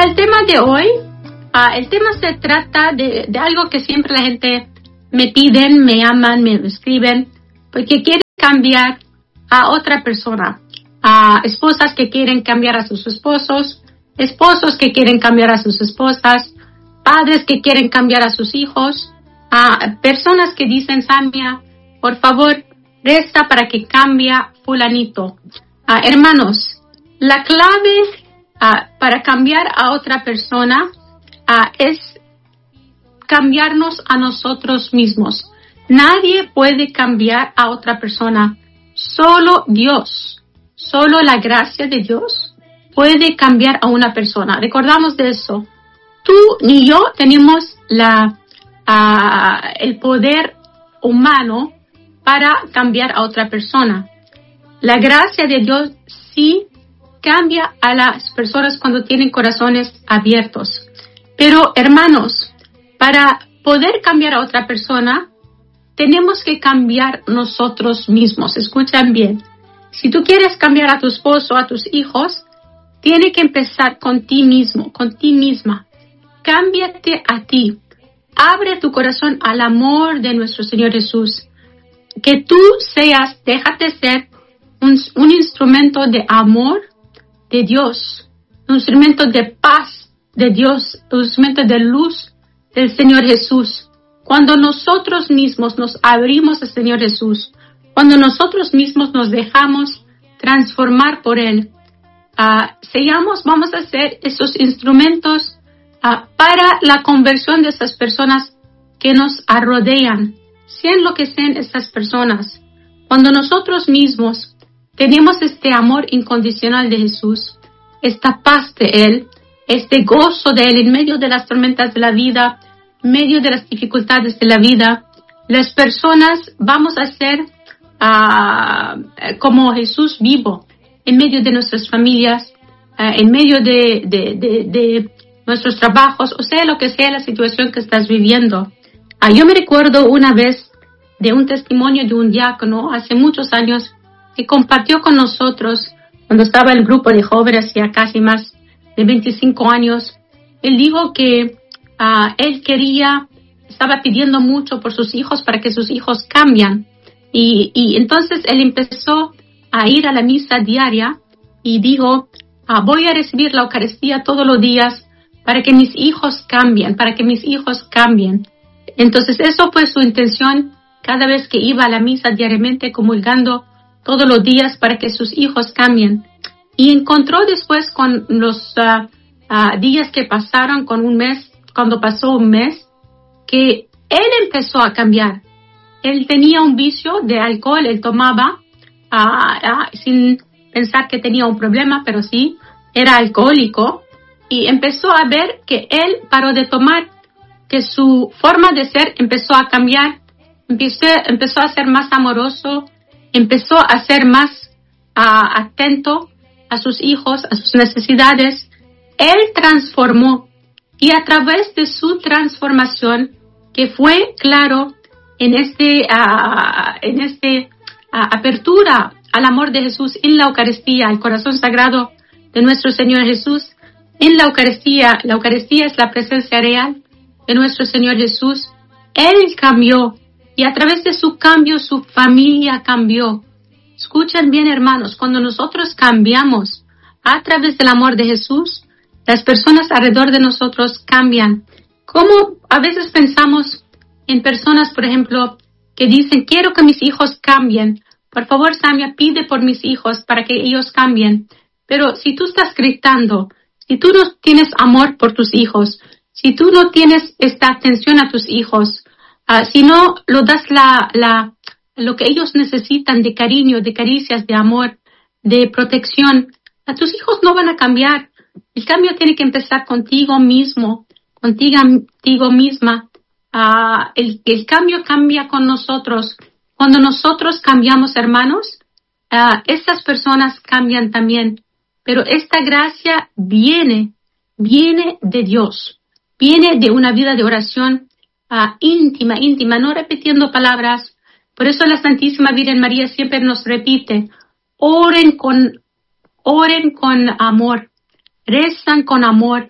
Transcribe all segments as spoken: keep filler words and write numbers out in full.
Para el tema de hoy, uh, el tema se trata de, de algo que siempre la gente me piden, me llaman, me escriben, porque quieren cambiar a otra persona. A uh, esposas que quieren cambiar a sus esposos, esposos que quieren cambiar a sus esposas, padres que quieren cambiar a sus hijos, a uh, personas que dicen, Samia, por favor, resta para que cambie fulanito. Uh, hermanos, la clave uh, para cambiar a otra persona uh, es cambiarnos a nosotros mismos. Nadie puede cambiar a otra persona. Solo Dios, solo la gracia de Dios puede cambiar a una persona. Recordamos de eso. Tú ni yo tenemos la, uh, el poder humano para cambiar a otra persona. La gracia de Dios sí cambia a las personas cuando tienen corazones abiertos. Pero, hermanos, para poder cambiar a otra persona, tenemos que cambiar nosotros mismos. Escuchan bien. Si tú quieres cambiar a tu esposo, a tus hijos, tiene que empezar con ti mismo, con ti misma. Cámbiate a ti. Abre tu corazón al amor de nuestro Señor Jesús. Que tú seas, déjate ser un, un instrumento de amor de Dios, un instrumento de paz de Dios, un instrumento de luz del Señor Jesús. Cuando nosotros mismos nos abrimos al Señor Jesús, cuando nosotros mismos nos dejamos transformar por Él, uh, seamos, vamos a ser esos instrumentos uh, para la conversión de esas personas que nos rodean, sean lo que sean estas personas. Cuando nosotros mismos tenemos este amor incondicional de Jesús, esta paz de Él, este gozo de Él en medio de las tormentas de la vida, en medio de las dificultades de la vida, las personas vamos a ser uh, como Jesús vivo en medio de nuestras familias, uh, en medio de, de, de, de nuestros trabajos, o sea, lo que sea la situación que estás viviendo. Uh, yo me recuerdo una vez de un testimonio de un diácono hace muchos años que compartió con nosotros cuando estaba el grupo de jóvenes ya casi más de veinticinco años. Él dijo que Uh, él quería, estaba pidiendo mucho por sus hijos para que sus hijos cambien. Y, y entonces él empezó a ir a la misa diaria y dijo, uh, voy a recibir la Eucaristía todos los días para que mis hijos cambien, para que mis hijos cambien. Entonces eso fue su intención cada vez que iba a la misa diariamente, comulgando todos los días para que sus hijos cambien. Y encontró después con los uh, uh, días que pasaron, con un mes, cuando pasó un mes, que él empezó a cambiar. Él tenía un vicio de alcohol, él tomaba uh, uh, sin pensar que tenía un problema, pero sí, era alcohólico, y empezó a ver que él paró de tomar, que su forma de ser empezó a cambiar, empezó, empezó a ser más amoroso, empezó a ser más uh, atento a sus hijos, a sus necesidades. Él transformó. Y a través de su transformación, que fue claro en este, uh, en este uh, apertura al amor de Jesús en la Eucaristía, el corazón sagrado de nuestro Señor Jesús, en la Eucaristía, la Eucaristía es la presencia real de nuestro Señor Jesús. Él cambió y a través de su cambio su familia cambió. Escuchen bien, hermanos, cuando nosotros cambiamos a través del amor de Jesús, las personas alrededor de nosotros cambian. Como a veces pensamos en personas, por ejemplo, que dicen, quiero que mis hijos cambien. Por favor, Samia, pide por mis hijos para que ellos cambien. Pero si tú estás gritando, si tú no tienes amor por tus hijos, si tú no tienes esta atención a tus hijos, uh, si no lo das la, la, lo que ellos necesitan de cariño, de caricias, de amor, de protección, a tus hijos no van a cambiar. El cambio tiene que empezar contigo mismo, contigo, contigo misma. Uh, el, el cambio cambia con nosotros. Cuando nosotros cambiamos, hermanos, uh, estas personas cambian también. Pero esta gracia viene, viene de Dios. Viene de una vida de oración uh, íntima, íntima, no repitiendo palabras. Por eso la Santísima Virgen María siempre nos repite, oren con, oren con amor. Rezan con amor,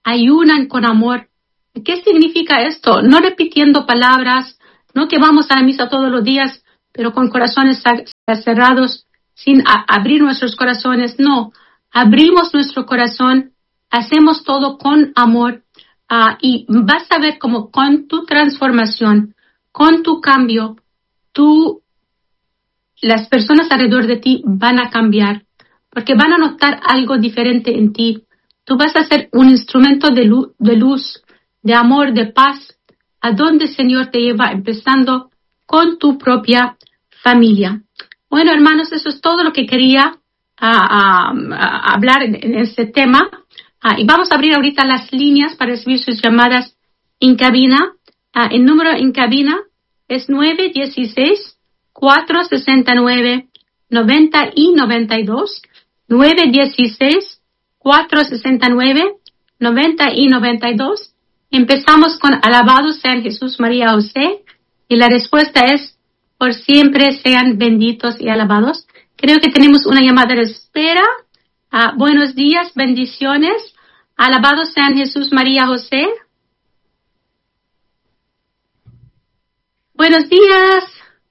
ayunan con amor. ¿Qué significa esto? No repitiendo palabras, no que vamos a la misa todos los días, pero con corazones cerrados, sin a- abrir nuestros corazones. No, abrimos nuestro corazón, hacemos todo con amor, uh, y vas a ver cómo con tu transformación, con tu cambio, tú, las personas alrededor de ti van a cambiar, porque van a notar algo diferente en ti. Tú vas a ser un instrumento de luz, de luz, de amor, de paz, a donde el Señor te lleva, empezando con tu propia familia. Bueno, hermanos, eso es todo lo que quería uh, uh, uh, hablar en, en este tema. Uh, y vamos a abrir ahorita las líneas para recibir sus llamadas en cabina. Uh, el número en cabina es nueve uno seis, cuatro seis nueve, nueve cero y nueve dos. nueve uno seis, cuatro seis nueve, nueve cero y nueve dos. Empezamos con alabado sean Jesús, María, José, y la respuesta es por siempre sean benditos y alabados. Creo que tenemos una llamada de espera. Uh, buenos días, bendiciones. Alabados sean Jesús, María, José. Buenos días.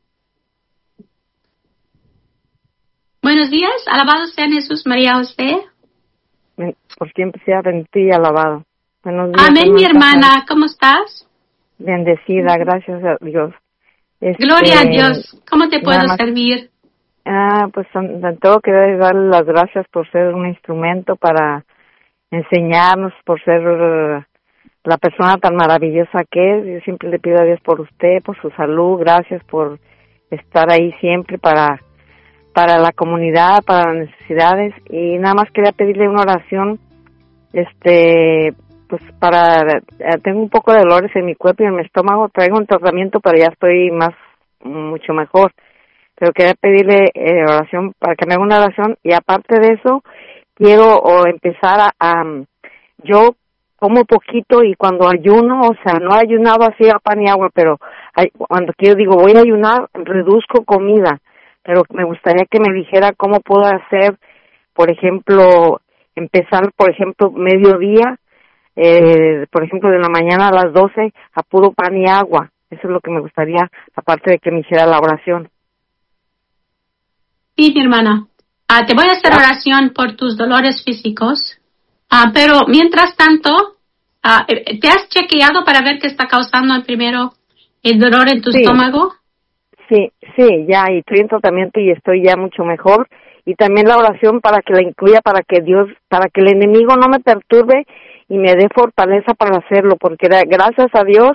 Buenos días, alabados sean Jesús, María, José. Por siempre sea bendito y alabado. Buenos días, amén, mi hermana, ¿cómo estás? Bendecida, gracias a Dios. Este, Gloria a Dios. ¿Cómo te puedo más, servir? Ah, pues tengo que darle las gracias por ser un instrumento para enseñarnos, por ser uh, la persona tan maravillosa que es. Yo siempre le pido a Dios por usted, por su salud. Gracias por estar ahí siempre para para la comunidad, para las necesidades. Y nada más quería pedirle una oración, este, pues para, eh, tengo un poco de dolores en mi cuerpo y en mi estómago, traigo un tratamiento, pero ya estoy más, mucho mejor. Pero quería pedirle eh, oración, para que me haga una oración, y aparte de eso, quiero o empezar a, a, yo como poquito, y cuando ayuno, o sea, no he ayunado así a pan y agua, pero hay, cuando quiero, digo, voy a ayunar, reduzco comida. Pero me gustaría que me dijera cómo puedo hacer, por ejemplo, empezar, por ejemplo, mediodía, eh, por ejemplo, de la mañana a las doce, a puro pan y agua. Eso es lo que me gustaría, aparte de que me hiciera la oración. Sí, mi hermana. Uh, te voy a hacer ¿Ya? oración por tus dolores físicos, uh, pero mientras tanto, uh, ¿te has chequeado para ver qué está causando primero el dolor en tu sí. estómago? Sí, sí, ya, y estoy en tratamiento y estoy ya mucho mejor. Y también la oración para que la incluya, para que Dios, para que el enemigo no me perturbe y me dé fortaleza para hacerlo, porque gracias a Dios,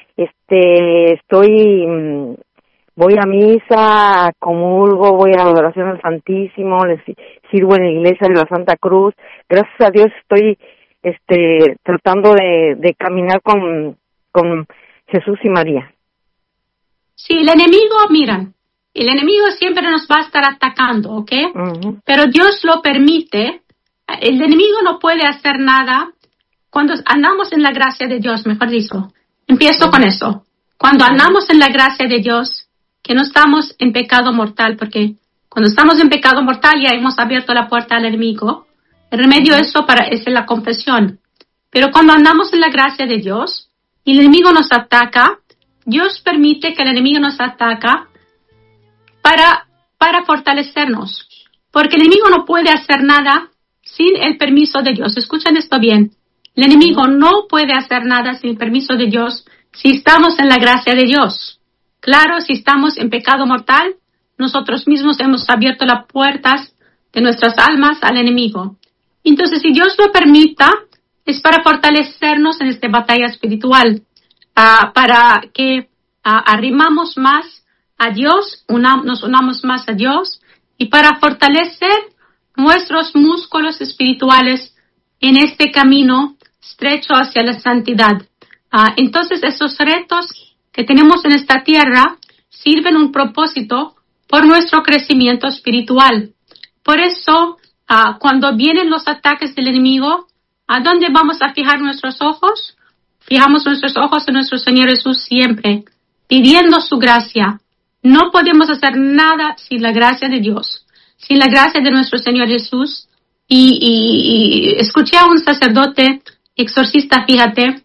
este, estoy, voy a misa, comulgo, voy a la adoración al Santísimo, les sirvo en la iglesia de la Santa Cruz. Gracias a Dios estoy, este, tratando de, de caminar con, con Jesús y María. Sí, el enemigo, mira, el enemigo siempre nos va a estar atacando, ¿ok? Uh-huh. Pero Dios lo permite. El enemigo no puede hacer nada cuando andamos en la gracia de Dios, mejor dicho. Empiezo uh-huh. con eso. Cuando andamos en la gracia de Dios, que no estamos en pecado mortal, porque cuando estamos en pecado mortal ya hemos abierto la puerta al enemigo. El remedio uh-huh. eso para, es la confesión. Pero cuando andamos en la gracia de Dios y el enemigo nos ataca, Dios permite que el enemigo nos ataca para, para fortalecernos. Porque el enemigo no puede hacer nada sin el permiso de Dios. Escuchen esto bien. El enemigo no puede hacer nada sin el permiso de Dios si estamos en la gracia de Dios. Claro, si estamos en pecado mortal, nosotros mismos hemos abierto las puertas de nuestras almas al enemigo. Entonces, si Dios lo permita, es para fortalecernos en esta batalla espiritual. Uh, para que uh, arrimamos más a Dios, una, nos unamos más a Dios, y para fortalecer nuestros músculos espirituales en este camino estrecho hacia la santidad. Uh, entonces, esos retos que tenemos en esta tierra sirven un propósito por nuestro crecimiento espiritual. Por eso, uh, cuando vienen los ataques del enemigo, ¿a dónde vamos a fijar nuestros ojos? Fijamos nuestros ojos en nuestro Señor Jesús siempre, pidiendo su gracia. No podemos hacer nada sin la gracia de Dios, sin la gracia de nuestro Señor Jesús. Y, y, y escuché a un sacerdote exorcista, fíjate,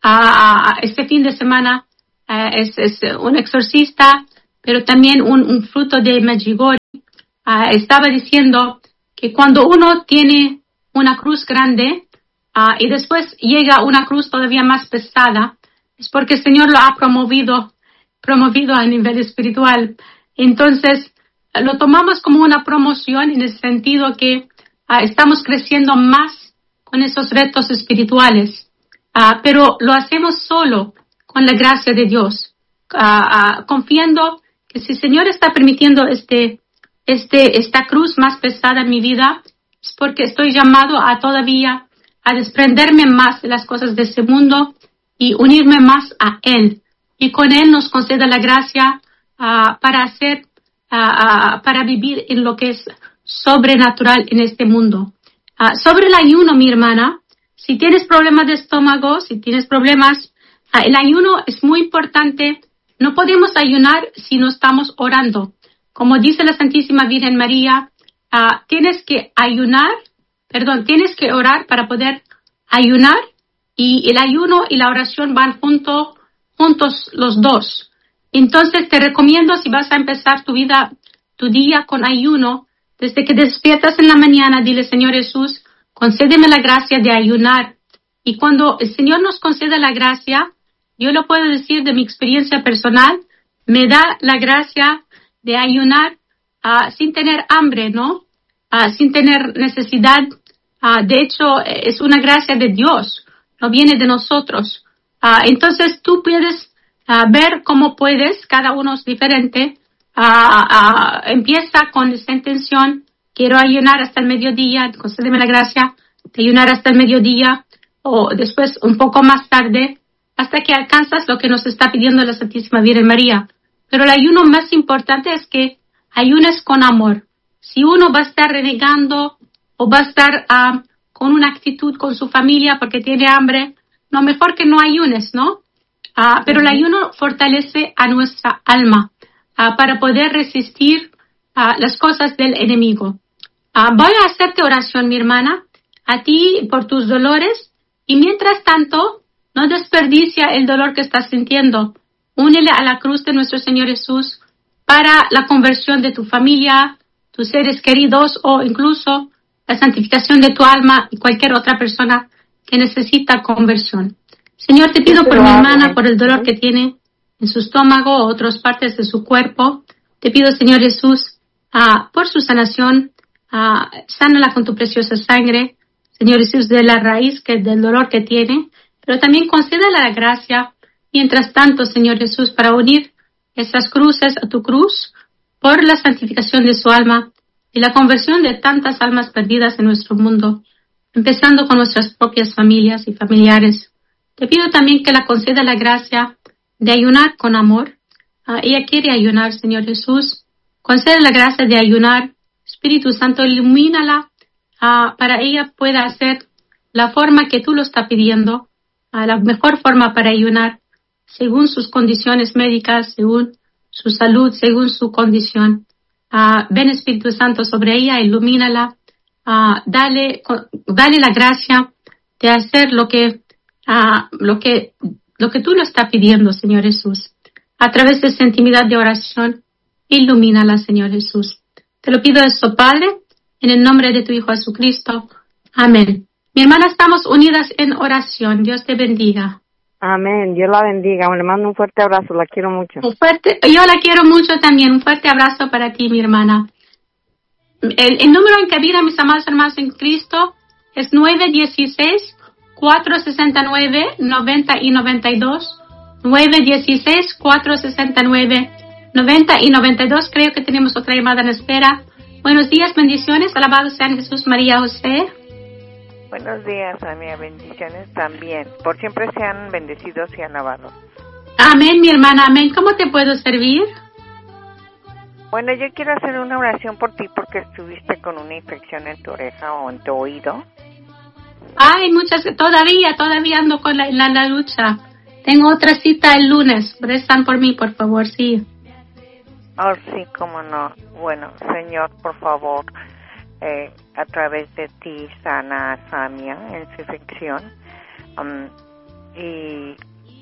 uh, este fin de semana uh, es, es un exorcista, pero también un, un fruto de Medjugorje. Uh, estaba diciendo que cuando uno tiene una cruz grande uh, y después llega una cruz todavía más pesada, es porque el Señor lo ha promovido, promovido a nivel espiritual. Entonces, lo tomamos como una promoción en el sentido que uh, estamos creciendo más con esos retos espirituales. Uh, pero lo hacemos solo con la gracia de Dios, uh, uh, confiando que si el Señor está permitiendo este, este, esta cruz más pesada en mi vida, es porque estoy llamado a todavía a desprenderme más de las cosas de este mundo y unirme más a Él. Y con Él nos conceda la gracia uh, para hacer, uh, uh, para vivir en lo que es sobrenatural en este mundo. Uh, sobre el ayuno, mi hermana, si tienes problemas de estómago, si tienes problemas, uh, el ayuno es muy importante. No podemos ayunar si no estamos orando. Como dice la Santísima Virgen María, uh, tienes que ayunar, perdón, tienes que orar para poder ayunar, y el ayuno y la oración van junto, juntos los dos. Entonces te recomiendo, si vas a empezar tu vida, tu día con ayuno, desde que despiertas en la mañana, dile: Señor Jesús, concédeme la gracia de ayunar. Y cuando el Señor nos conceda la gracia, yo lo puedo decir de mi experiencia personal, me da la gracia de ayunar uh, sin tener hambre, ¿no? Uh, sin tener necesidad. Uh, de hecho, es una gracia de Dios, no viene de nosotros. Uh, entonces tú puedes uh, ver cómo puedes, cada uno es diferente. Uh, uh, empieza con esta intención: quiero ayunar hasta el mediodía, concédeme la gracia de ayunar hasta el mediodía, o después un poco más tarde, hasta que alcanzas lo que nos está pidiendo la Santísima Virgen María. Pero el ayuno más importante es que ayunes con amor. Si uno va a estar renegando o va a estar uh, con una actitud con su familia porque tiene hambre, no, mejor que no ayunes, ¿no? Uh, pero el ayuno fortalece a nuestra alma uh, para poder resistir uh, las cosas del enemigo. Uh, voy a hacerte oración, mi hermana, a ti por tus dolores, y mientras tanto, no desperdicia el dolor que estás sintiendo. Únele a la cruz de nuestro Señor Jesús para la conversión de tu familia, tus seres queridos, o incluso la santificación de tu alma y cualquier otra persona que necesita conversión. Señor, te pido por mi hermana, por el dolor que tiene en su estómago o otras partes de su cuerpo. Te pido, Señor Jesús, uh, por su sanación, uh, sánala con tu preciosa sangre, Señor Jesús, de la raíz que del dolor que tiene, pero también concédale la gracia, mientras tanto, Señor Jesús, para unir esas cruces a tu cruz por la santificación de su alma y la conversión de tantas almas perdidas en nuestro mundo, empezando con nuestras propias familias y familiares. Te pido también que la conceda la gracia de ayunar con amor. Uh, ella quiere ayunar, Señor Jesús. Concede la gracia de ayunar. Espíritu Santo, ilumínala uh, para ella pueda hacer la forma que tú lo estás pidiendo, uh, la mejor forma para ayunar, según sus condiciones médicas, según su salud, según su condición. Uh, ven, Espíritu Santo, sobre ella, ilumínala, uh, dale, dale la gracia de hacer lo que, uh, lo que, lo que tú lo estás pidiendo, Señor Jesús. A través de esa intimidad de oración, ilumínala, Señor Jesús. Te lo pido esto, Padre, en el nombre de tu Hijo Jesucristo. Amén. Mi hermana, estamos unidas en oración. Dios te bendiga. Amén. Dios la bendiga. Le mando un fuerte abrazo. La quiero mucho. Un fuerte, yo la quiero mucho también. Un fuerte abrazo para ti, mi hermana. El, el número en cabina, mis amados hermanos en Cristo, es nueve uno seis, cuatro seis nueve, nueve cero y nueve dos. nueve uno seis, cuatro seis nueve, nueve cero y nueve dos. Creo que tenemos otra llamada en espera. Buenos días, bendiciones. Alabado sean Jesús, María, José. Buenos días, Ania. Bendiciones también. Por siempre sean bendecidos y alabados. Amén, mi hermana. Amén. ¿Cómo te puedo servir? Bueno, yo quiero hacer una oración por ti porque estuviste con una infección en tu oreja o en tu oído. Ay, muchas, todavía, todavía ando con la, la, la lucha. Tengo otra cita el lunes. Rezan por mí, por favor, sí. Oh, sí, cómo no. Bueno, Señor, por favor, eh, a través de ti sana a Samia en su infección. um, y,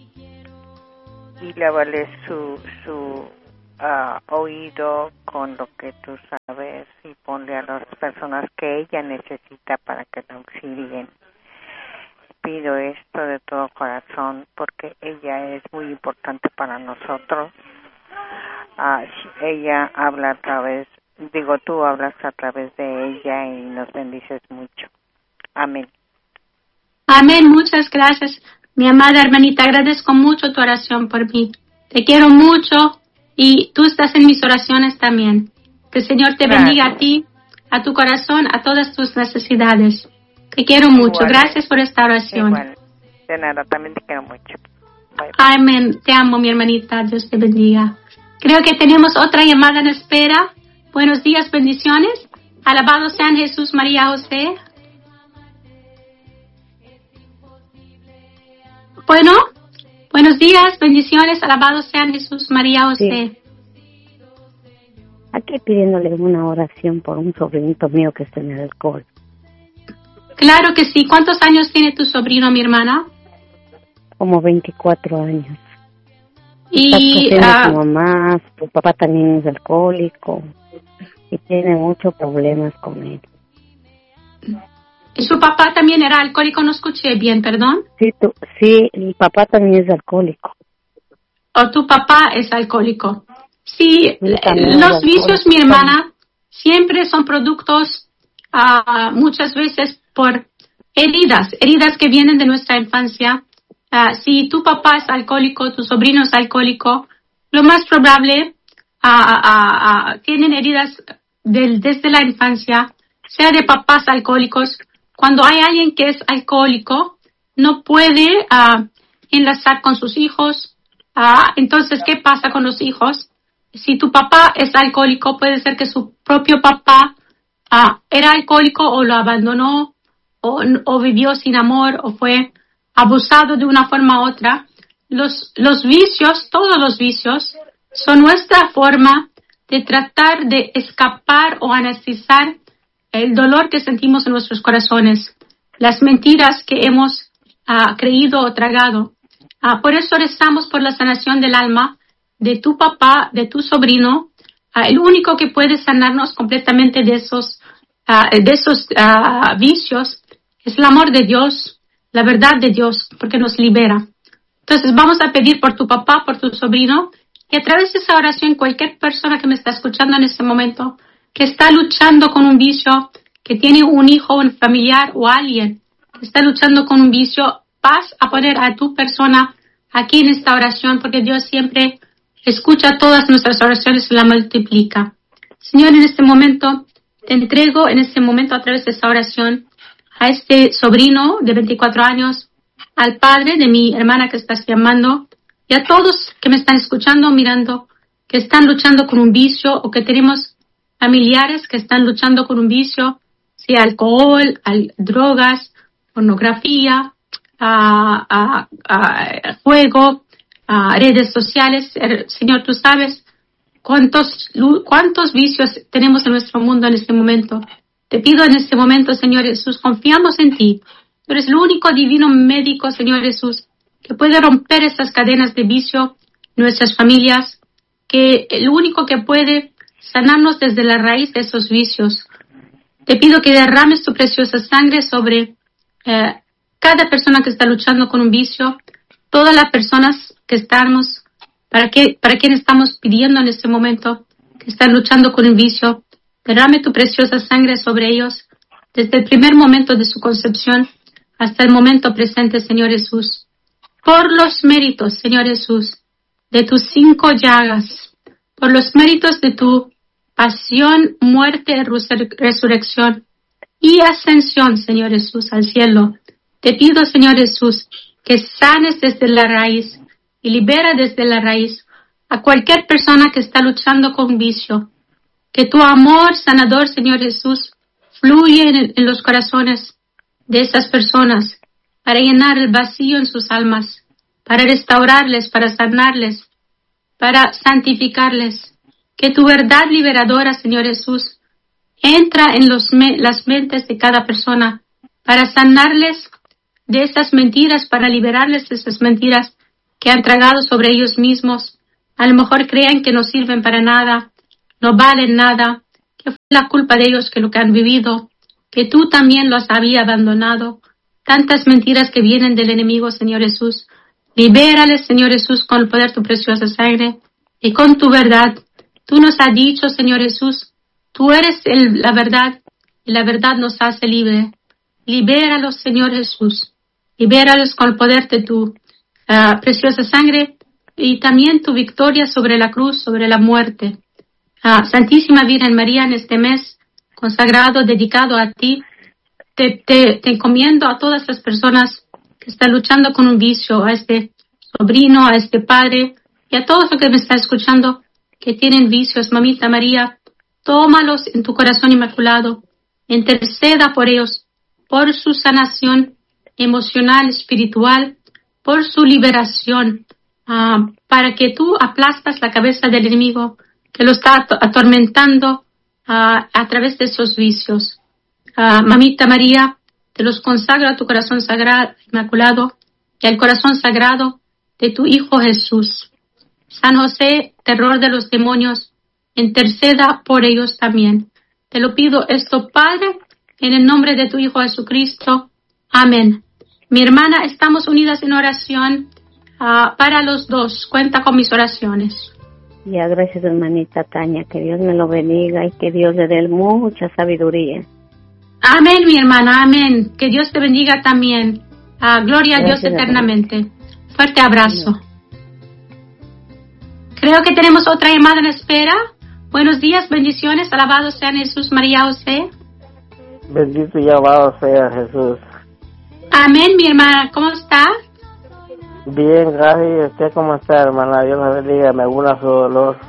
y lávale su, su uh, oído con lo que tú sabes y ponle a las personas que ella necesita para que la auxilien. Pido esto de todo corazón porque ella es muy importante para nosotros. Uh, ella habla a través, digo, tú hablas a través de ella y nos bendices mucho. Amén. Amén. Muchas gracias, mi amada hermanita. Agradezco mucho tu oración por mí. Te quiero mucho y tú estás en mis oraciones también. Que el Señor te gracias. Bendiga a ti, a tu corazón, a todas tus necesidades. Te quiero mucho. Igual. Gracias por esta oración. Igual. De nada, también te quiero mucho. Bye, bye. Amén. Te amo, mi hermanita. Dios te bendiga. Creo que tenemos otra llamada en espera. Buenos días, bendiciones. Alabado sean Jesús, María, José. Bueno, buenos días, bendiciones. Alabado sean Jesús, María, José. Sí. Aquí pidiéndole una oración por un sobrinito mío que está en el alcohol. Claro que sí. ¿Cuántos años tiene tu sobrino, mi hermana? Como veinticuatro años. Y está uh, su mamá, su papá también es alcohólico y tiene muchos problemas con él. ¿Y su papá también era alcohólico? No escuché bien, perdón. Sí, tu, sí, el papá también es alcohólico. ¿O tu papá es alcohólico? Sí, los vicios, mi hermana, siempre son productos uh, muchas veces por heridas, heridas que vienen de nuestra infancia. Uh, si tu papá es alcohólico, tu sobrino es alcohólico, lo más probable uh, uh, uh, tienen heridas del, desde la infancia, sea de papás alcohólicos. Cuando hay alguien que es alcohólico, no puede uh, enlazar con sus hijos. Uh, entonces, ¿qué pasa con los hijos? Si tu papá es alcohólico, puede ser que su propio papá uh, era alcohólico o lo abandonó o, o vivió sin amor o fue abusado de una forma u otra. Los, los vicios, todos los vicios, son nuestra forma de tratar de escapar o anestesiar el dolor que sentimos en nuestros corazones, las mentiras que hemos uh, creído o tragado. Uh, por eso rezamos por la sanación del alma de tu papá, de tu sobrino. Uh, el único que puede sanarnos completamente de esos, uh, de esos uh, vicios es el amor de Dios, la verdad de Dios, porque nos libera. Entonces vamos a pedir por tu papá, por tu sobrino, y a través de esa oración cualquier persona que me está escuchando en este momento, que está luchando con un vicio, que tiene un hijo, un familiar o alguien que está luchando con un vicio, vas a poner a tu persona aquí en esta oración, porque Dios siempre escucha todas nuestras oraciones y la multiplica. Señor, en este momento, te entrego en este momento a través de esta oración a este sobrino de veinticuatro años, al padre de mi hermana que estás llamando, y a todos que me están escuchando, mirando, que están luchando con un vicio o que tenemos familiares que están luchando con un vicio, sea alcohol, al, drogas, pornografía, a, a, a juego, a redes sociales. Señor, tú sabes cuántos, cuántos vicios tenemos en nuestro mundo en este momento. Te pido en este momento, Señor Jesús, confiamos en ti. Tú eres el único divino médico, Señor Jesús, que puede romper esas cadenas de vicio en nuestras familias, que el único que puede sanarnos desde la raíz de esos vicios. Te pido que derrames tu preciosa sangre sobre eh, cada persona que está luchando con un vicio, todas las personas que estamos, para, que, para quien estamos pidiendo en este momento, que están luchando con un vicio. Derrame tu preciosa sangre sobre ellos, desde el primer momento de su concepción hasta el momento presente, Señor Jesús. Por los méritos, Señor Jesús, de tus cinco llagas, por los méritos de tu pasión, muerte, resurrección y ascensión, Señor Jesús, al cielo. Te pido, Señor Jesús, que sanes desde la raíz y libera desde la raíz a cualquier persona que está luchando con vicio. Que tu amor sanador, Señor Jesús, fluye en, en los corazones de esas personas para llenar el vacío en sus almas, para restaurarles, para sanarles, para santificarles. Que tu verdad liberadora, Señor Jesús, entra en los me- las mentes de cada persona para sanarles de esas mentiras, para liberarles de esas mentiras que han tragado sobre ellos mismos. A lo mejor creen que no sirven para nada, no valen nada, que fue la culpa de ellos que lo que han vivido, que tú también los habías abandonado. Tantas mentiras que vienen del enemigo, Señor Jesús. Libérales, Señor Jesús, con el poder de tu preciosa sangre y con tu verdad. Tú nos has dicho, Señor Jesús, tú eres el, la verdad y la verdad nos hace libre. Libéralos, Señor Jesús. Libéralos con el poder de tu uh, preciosa sangre y también tu victoria sobre la cruz, sobre la muerte. Uh, Santísima Virgen María, en este mes consagrado, dedicado a ti, te, te, te encomiendo a todas las personas que están luchando con un vicio, a este sobrino, a este padre y a todos los que me están escuchando que tienen vicios. Mamita María, tómalos en tu corazón inmaculado, interceda por ellos, por su sanación emocional, espiritual, por su liberación, uh, para que tú aplastas la cabeza del enemigo que lo está atormentando uh, a través de esos vicios. Uh, Mamita María, te los consagro a tu corazón sagrado, inmaculado, y al corazón sagrado de tu Hijo Jesús. San José, terror de los demonios, interceda por ellos también. Te lo pido esto, Padre, en el nombre de tu Hijo Jesucristo. Amén. Mi hermana, estamos unidas en oración uh, para los dos. Cuenta con mis oraciones. Ya, gracias, hermanita Tania. Que Dios me lo bendiga y que Dios le dé mucha sabiduría. Amén, mi hermana, amén. Que Dios te bendiga también. Uh, gloria a Dios eternamente. Fuerte abrazo. Amén. Creo que tenemos otra llamada en espera. Buenos días, bendiciones. Alabado sea Jesús, María José. Bendito y alabado sea Jesús. Amén, mi hermana. ¿Cómo está? Bien, gracias. ¿Y usted cómo está, hermana? Dios la bendiga. Me una su dolor.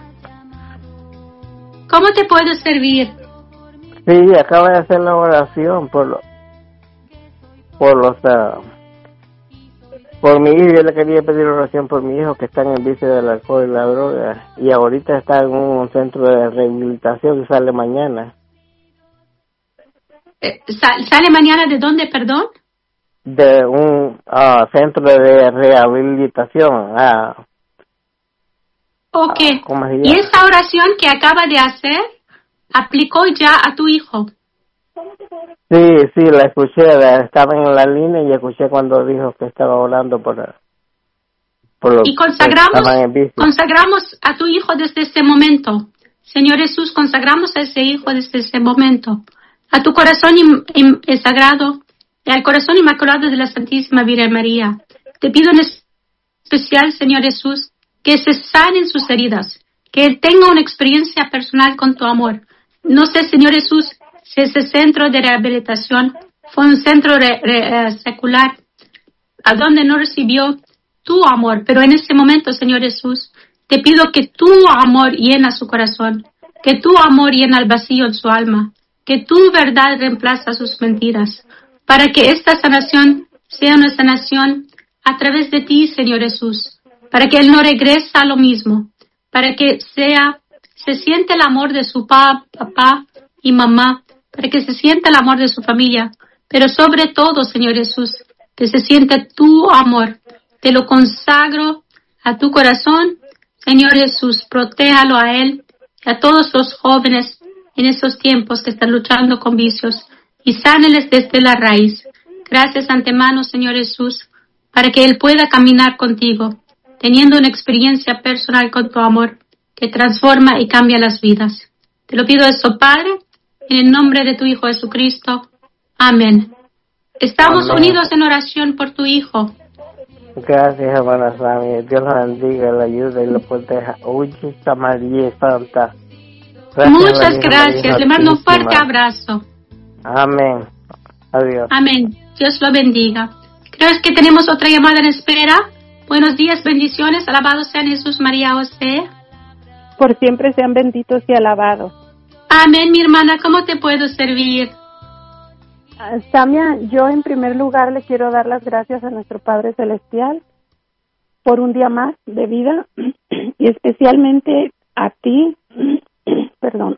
¿Cómo te puedo servir? Sí, acabo de hacer la oración por lo, por los uh, por mi hijo. Yo le quería pedir oración por mi hijo que está en el vicio del alcohol y la droga y ahorita está en un centro de rehabilitación que sale mañana. Eh, ¿Sale mañana de dónde, perdón? De un uh, centro de rehabilitación. Uh, ok. Uh, ¿cómo se llama? ¿Y esta oración que acaba de hacer aplicó ya a tu hijo? Sí, sí, la escuché, estaba en la línea y escuché cuando dijo que estaba orando por, por los y consagramos, consagramos a tu hijo desde ese momento. Señor Jesús, consagramos a ese hijo desde ese momento, a tu corazón im, im, sagrado y al corazón inmaculado de la Santísima Virgen María. Te pido en especial, Señor Jesús, que se sanen sus heridas, que él tenga una experiencia personal con tu amor. No sé, Señor Jesús, si ese centro de rehabilitación fue un centro re, re, uh, secular, a donde no recibió tu amor, pero en ese momento, Señor Jesús, te pido que tu amor llena su corazón, que tu amor llena el vacío en su alma, que tu verdad reemplaza sus mentiras, para que esta sanación sea una sanación a través de ti, Señor Jesús, para que él no regrese a lo mismo, para que sea, se siente el amor de su pa, papá y mamá, para que se sienta el amor de su familia, pero sobre todo, Señor Jesús, que se siente tu amor. Te lo consagro a tu corazón, Señor Jesús, protéjalo a él y a todos los jóvenes en estos tiempos que están luchando con vicios y sáneles desde la raíz. Gracias antemano, Señor Jesús, para que él pueda caminar contigo, teniendo una experiencia personal con tu amor que transforma y cambia las vidas. Te lo pido esto, Padre, en el nombre de tu Hijo Jesucristo. Amén. Estamos Amén. Unidos en oración por tu Hijo. Gracias, hermana Sammy. Dios la bendiga, la ayuda y la proteja. Uy, María Santa. Gracias, muchas gracias. Le mando un fuerte abrazo. Amén. Adiós. Amén. Dios lo bendiga. Creo que tenemos otra llamada en espera. Buenos días, bendiciones. Alabado sean Jesús, María José. Por siempre sean benditos y alabados. Amén, mi hermana. ¿Cómo te puedo servir? Uh, Samia, yo en primer lugar le quiero dar las gracias a nuestro Padre Celestial por un día más de vida y especialmente a ti, perdón,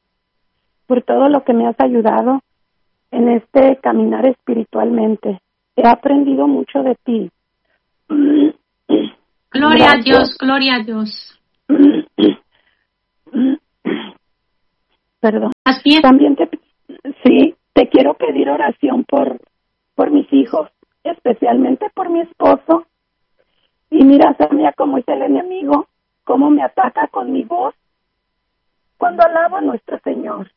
por todo lo que me has ayudado en este caminar espiritualmente. he aprendido mucho de ti. Gloria a Dios, gloria a Dios. Perdón. Así es. También te, sí, te quiero pedir oración por, por mis hijos, especialmente por mi esposo. Y mira, Samia, cómo es el enemigo, cómo me ataca con mi voz cuando alabo a nuestro Señor.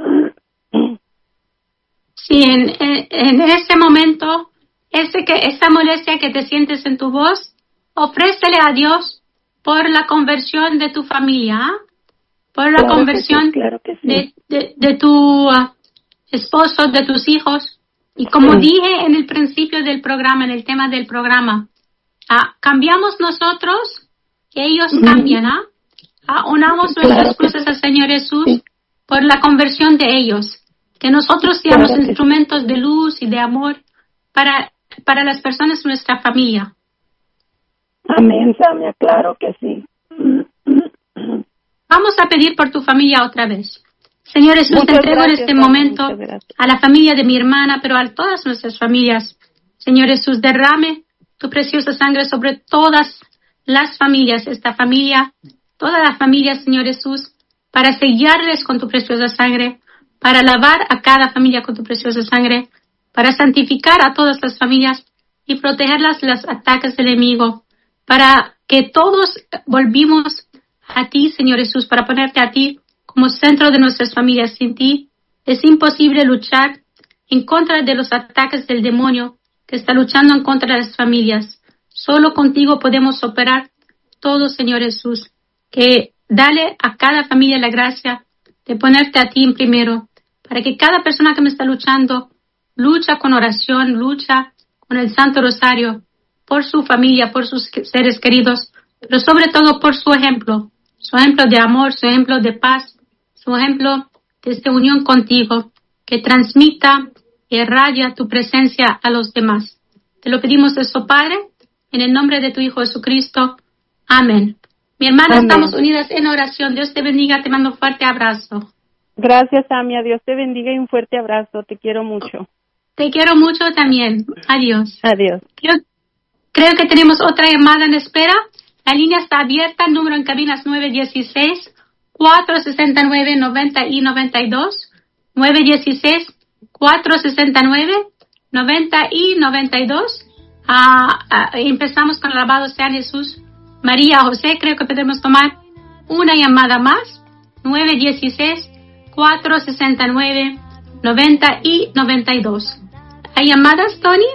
Sí, en, en, en ese momento, ese que, esa molestia que te sientes en tu voz, ofrécele a Dios por la conversión de tu familia, por la claro conversión que sí, claro que sí. de, de, de tu uh, esposo, de tus hijos. Y como sí. dije en el principio del programa, en el tema del programa, uh, cambiamos nosotros, que ellos mm-hmm. cambian, ¿ah? ¿eh? Uh, unamos claro nuestras cruces al Señor Jesús sí. por la conversión de ellos. Que nosotros seamos claro instrumentos sí. de luz y de amor para, para las personas de nuestra familia. Amén, Samia, claro que sí. Vamos a pedir por tu familia otra vez. Señor Jesús, muchas te entrego gracias, en este Samia, momento a la familia de mi hermana, pero a todas nuestras familias. Señor Jesús, derrame tu preciosa sangre sobre todas las familias, esta familia, todas las familias, Señor Jesús, para sellarles con tu preciosa sangre, para lavar a cada familia con tu preciosa sangre, para santificar a todas las familias y protegerlas de los ataques del enemigo, para que todos volvimos a ti, Señor Jesús, para ponerte a ti como centro de nuestras familias. Sin ti es imposible luchar en contra de los ataques del demonio que está luchando en contra de las familias. Solo contigo podemos operar todo, Señor Jesús. Que dale a cada familia la gracia de ponerte a ti en primero, para que cada persona que me está luchando, lucha con oración, lucha con el Santo Rosario, por su familia, por sus seres queridos, pero sobre todo por su ejemplo, su ejemplo de amor, su ejemplo de paz, su ejemplo de esta unión contigo, que transmita y irradia tu presencia a los demás. Te lo pedimos eso, Padre, en el nombre de tu Hijo Jesucristo. Amén. Mi hermana, Amén. Estamos unidas en oración. Dios te bendiga, te mando un fuerte abrazo. Gracias, Samia. Dios te bendiga y un fuerte abrazo. Te quiero mucho. Te quiero mucho también. Adiós. Adiós. Creo, creo que tenemos otra llamada en espera. La línea está abierta. El número en cabina es nueve uno seis, cuatro seis nueve, nueve cero y nueve dos. nueve uno seis, cuatro seis nueve, nueve cero y nueve dos. Ah, ah, empezamos con el alabado sea Jesús. María José, creo que podemos tomar una llamada más. nueve uno seis, cuatro seis nueve, nueve cero y nueve dos. ¿Hay llamadas, Tony?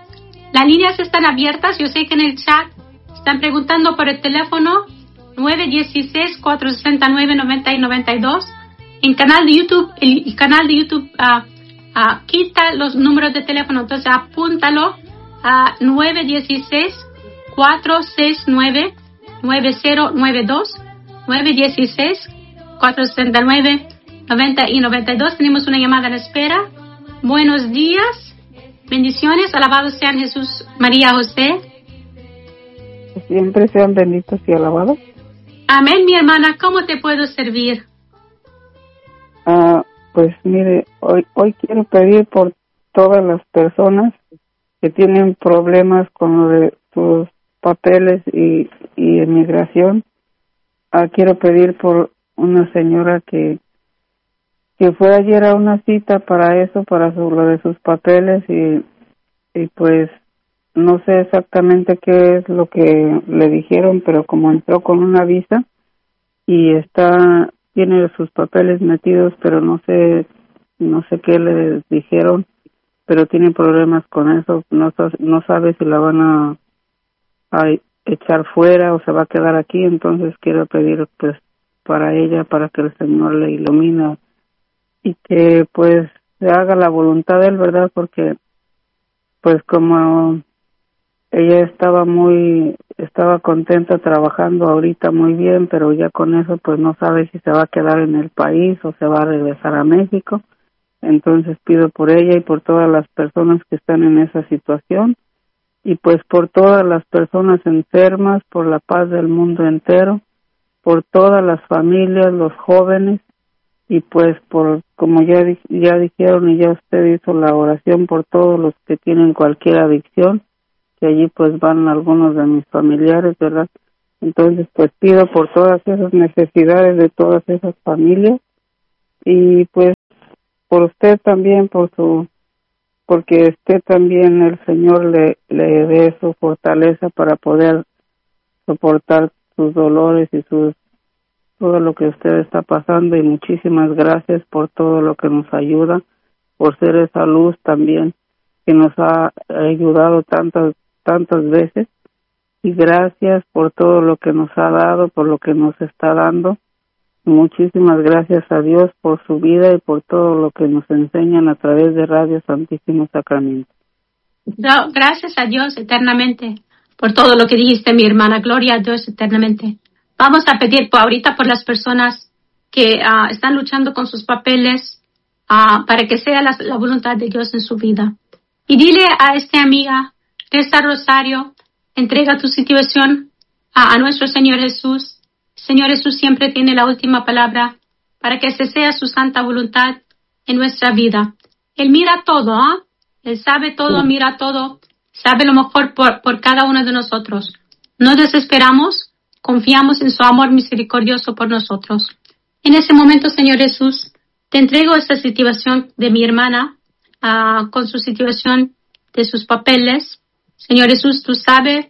Las líneas están abiertas. Yo sé que en el chat están preguntando por el teléfono nueve uno seis, cuatro seis nueve, nueve cero y nueve dos. En canal de YouTube, el, el canal de YouTube uh, uh, quita los números de teléfono, entonces apúntalo a nueve uno seis, cuatro seis nueve, nueve cero nueve dos, nueve uno seis, cuatro seis nueve, nueve cero y nueve dos. Tenemos una llamada en espera. Buenos días, bendiciones, alabados sean Jesús, María José. Siempre sean benditos y alabados. Amén, mi hermana, ¿cómo te puedo servir? Ah, pues mire, hoy hoy quiero pedir por todas las personas que tienen problemas con lo de sus papeles y, y emigración. Ah, quiero pedir por una señora que que fue ayer a una cita para eso, para su, lo de sus papeles y y pues no sé exactamente qué es lo que le dijeron, pero como entró con una visa y está tiene sus papeles metidos, pero no sé no sé qué le dijeron, pero tiene problemas con eso, no no sabe si la van a, a echar fuera o se va a quedar aquí, entonces quiero pedir pues para ella, para que el Señor le ilumine y que pues se haga la voluntad de él, ¿verdad? Porque pues como ella estaba muy, estaba contenta trabajando ahorita muy bien, pero ya con eso pues no sabe si se va a quedar en el país o se va a regresar a México. Entonces pido por ella y por todas las personas que están en esa situación y pues por todas las personas enfermas, por la paz del mundo entero, por todas las familias, los jóvenes y pues por como ya ya dijeron y ya usted hizo la oración por todos los que tienen cualquier adicción, que allí pues van algunos de mis familiares, ¿verdad? Entonces pues pido por todas esas necesidades de todas esas familias y pues por usted también, por su porque usted también el Señor le le dé su fortaleza para poder soportar sus dolores y sus todo lo que usted está pasando, y muchísimas gracias por todo lo que nos ayuda, por ser esa luz también que nos ha ayudado tantas tantas veces, y gracias por todo lo que nos ha dado, por lo que nos está dando. Muchísimas gracias a Dios por su vida y por todo lo que nos enseñan a través de Radio Santísimo Sacramento. No, gracias a Dios eternamente por todo lo que dijiste, mi hermana. Gloria a Dios eternamente. Vamos a pedir por ahorita por las personas que uh, están luchando con sus papeles uh, para que sea la, la voluntad de Dios en su vida. Y dile a esta amiga, reza rosario, entrega tu situación a, a nuestro Señor Jesús. Señor Jesús siempre tiene la última palabra para que ese sea su santa voluntad en nuestra vida. Él mira todo, ¿ah? ¿eh? Él sabe todo, mira todo, sabe lo mejor por, por cada uno de nosotros. No desesperamos. Confiamos en su amor misericordioso por nosotros. En ese momento, Señor Jesús, te entrego esta situación de mi hermana, uh, con su situación de sus papeles. Señor Jesús, tú sabes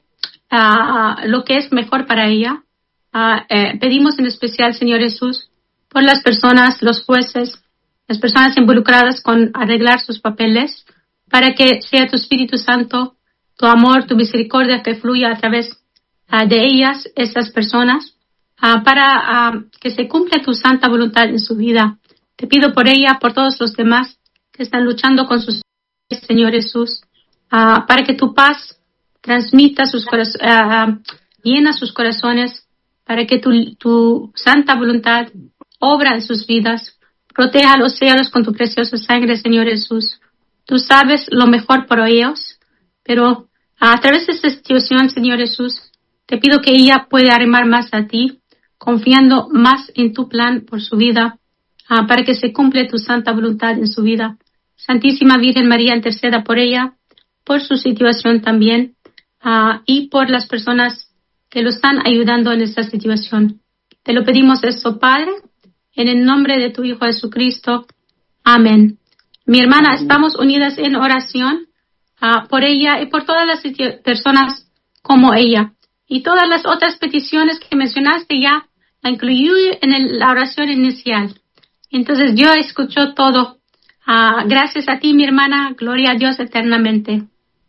uh, lo que es mejor para ella. Uh, eh, pedimos en especial, Señor Jesús, por las personas, los jueces, las personas involucradas con arreglar sus papeles, para que sea tu Espíritu Santo, tu amor, tu misericordia que fluya a través Uh, de ellas, esas personas, uh, para uh, que se cumpla tu santa voluntad en su vida. Te pido por ella, por todos los demás que están luchando con sus Señor Jesús, uh, para que tu paz transmita sus corazones, uh, llena sus corazones, para que tu, tu santa voluntad obra en sus vidas. Proteja los cielos con tu preciosa sangre, Señor Jesús. Tú sabes lo mejor por ellos, pero uh, a través de esta situación, Señor Jesús, te pido que ella pueda arrimar más a ti, confiando más en tu plan por su vida, uh, para que se cumpla tu santa voluntad en su vida. Santísima Virgen María, interceda por ella, por su situación también, uh, y por las personas que lo están ayudando en esta situación. Te lo pedimos esto, Padre, en el nombre de tu Hijo Jesucristo. Amén. Mi hermana, estamos unidas en oración uh, por ella y por todas las personas como ella. Y todas las otras peticiones que mencionaste ya la incluí en el, la oración inicial. Entonces Dios escuchó todo. Uh, gracias a ti, mi hermana. Gloria a Dios eternamente.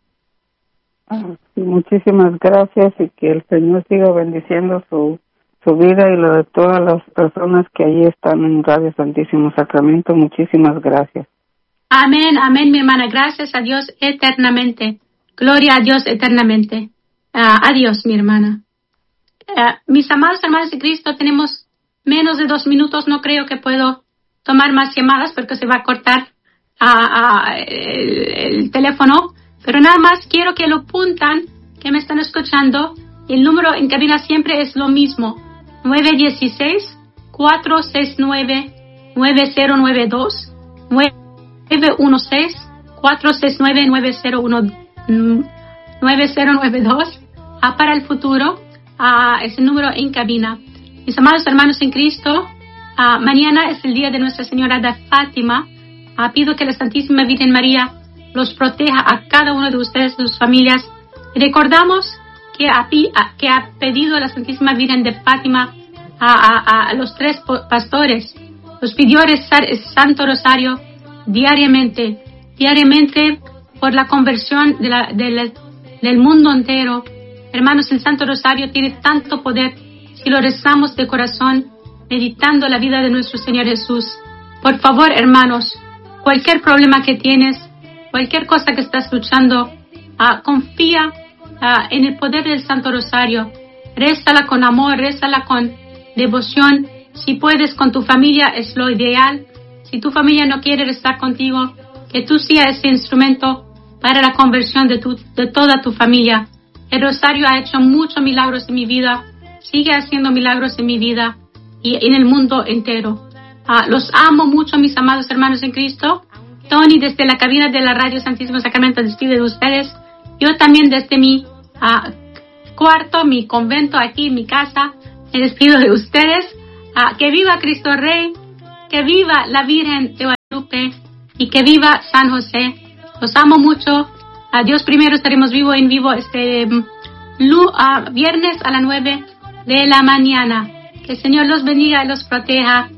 Sí, muchísimas gracias, y que el Señor siga bendiciendo su, su vida y la de todas las personas que allí están en Radio Santísimo Sacramento. Muchísimas gracias. Amén, amén, mi hermana. Gracias a Dios eternamente. Gloria a Dios eternamente. Uh, adiós, mi hermana. Uh, mis amados hermanos de Cristo, tenemos menos de dos minutos. No creo que puedo tomar más llamadas porque se va a cortar uh, uh, el, el teléfono. Pero nada más quiero que lo apuntan, que me están escuchando. El número en cabina siempre es lo mismo. nueve uno seis, cuatro seis nueve, nueve cero nueve dos. nueve uno seis, cuatro seis nueve, nueve cero uno nueve cero nueve dos. Uh, para el futuro, uh, es el número en cabina. Mis amados hermanos en Cristo, uh, mañana es el día de Nuestra Señora de Fátima. Uh, pido que la Santísima Virgen María los proteja a cada uno de ustedes, sus familias. Y recordamos que ha, que ha pedido la Santísima Virgen de Fátima a, a, a los tres pastores, los pidió rezar el Santo Rosario diariamente, diariamente por la conversión de la, de la, del mundo entero. Hermanos, el Santo Rosario tiene tanto poder si lo rezamos de corazón, meditando la vida de nuestro Señor Jesús. Por favor, hermanos, cualquier problema que tienes, cualquier cosa que estás luchando, uh, confía uh, en el poder del Santo Rosario. Rézala con amor, rézala con devoción. Si puedes con tu familia, es lo ideal. Si tu familia no quiere rezar contigo, que tú seas ese instrumento para la conversión de, tu, de toda tu familia. El Rosario ha hecho muchos milagros en mi vida, sigue haciendo milagros en mi vida y en el mundo entero. Uh, los amo mucho, mis amados hermanos en Cristo. Tony, desde la cabina de la Radio Santísimo Sacramento, despide de ustedes. Yo también desde mi uh, cuarto, mi convento aquí, mi casa, me despido de ustedes. Uh, que viva Cristo Rey, que viva la Virgen de Guadalupe y que viva San José. Los amo mucho. A Dios primero, estaremos vivo en vivo este um, lu- uh, viernes a las nueve de la mañana. Que el Señor los bendiga y los proteja.